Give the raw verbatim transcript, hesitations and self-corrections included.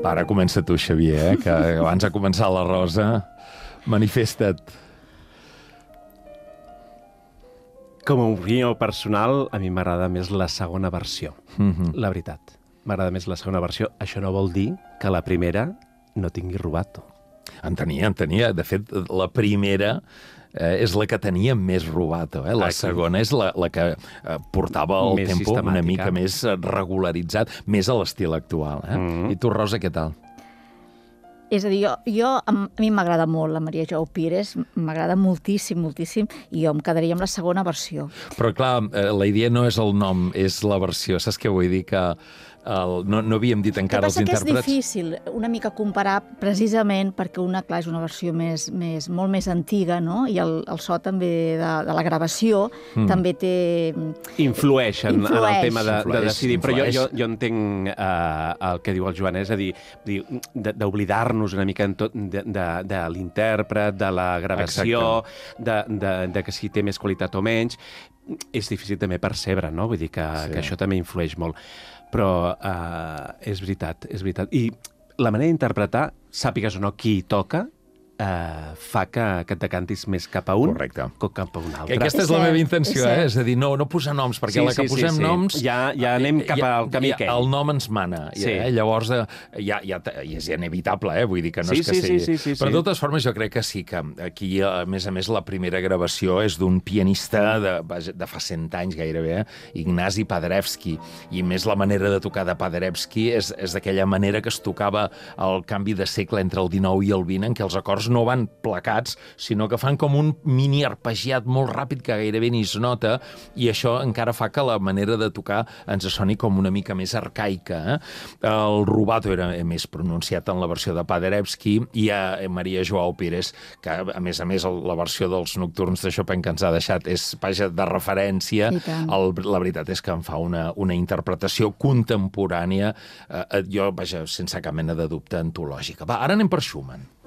Ara comença tu, Xavier, eh? Que abans de començar la Rosa, manifesta't. Com a opinió personal, a mi m'agrada més la segona versió, Mm-hmm. la veritat. M'agrada més la segona versió. Això no vol dir que la primera no tingui robato. En tenia, en tenia. De fet, la primera eh, és la que tenia més robato. Eh? La Aquí. segona és la, la que eh, portava el Més tempo una sistemàtica. mica més eh, regularitzat, més a l'estil actual. Eh? Mm. I tu, Rosa, què tal? És a dir, jo, jo, a mi m'agrada molt la Maria Joao Pires, m'agrada moltíssim, moltíssim, i jo em quedaria amb la segona versió. Però, clar, eh, la idea no és el nom, és la versió. Saps què vull dir? Que el, no, no havíem dit encara els El que passa que és intèrprets... difícil una mica comparar precisament perquè una, clar, és una versió més, més, molt més antiga, no? I el, el so també de, de la gravació mm. també té... Influeix en, Influeix. en el tema de, de Influeix, decidir. Però jo, influeix. jo, jo entenc uh, el que diu el Joan, és a dir, dir de- d'oblidar-nos una mica en tot, de, de, de l'intèrpret, de la gravació, de, de, de que si té més qualitat o menys. És difícil també percebre, no? Vull dir que, Sí. que això també influeix molt. Però uh, és veritat, és veritat. I la manera d'interpretar, sàpigues o no qui hi toca, uh, fa que, que et decantis més cap a un Correcte. que cap a un Que altre. aquesta és És la cert, meva intenció, és eh? cert. És a dir, no, no posar noms, perquè Sí, la que sí, sí, posem sí. noms... Ja- ja anem cap al camí ja, aquell. El nom ens mana. Sí. Eh? Llavors, eh, ja, ja, i és inevitable, eh? Vull dir que no Sí, és que sí, sigui... sí, sí, sí, Però sí. de totes formes jo crec que sí, que aquí, a més a més, la primera gravació és d'un pianista de, vaja, de fa cent anys gairebé, eh? Ignasi Paderewski, i més la manera de tocar de Paderewski és, és d'aquella manera que es tocava el canvi de segle entre el dinou i el vint, en què els acords no van placats, sinó que fan com un mini arpegiat molt ràpid que gairebé ni es nota, i això encara fa que la manera de tocar ens soni com una mica més arcaica. Eh? El rubato era més pronunciat en la versió de Paderewski, i a Maria Joao Pires, que a més a més la versió dels nocturns de Chopin que ens ha deixat és, vaja, de referència. I tant. El, la veritat és que en fa una, una interpretació contemporània, eh, jo, vaja, sense cap mena de dubte, antològica. Va, ara anem per Schumann.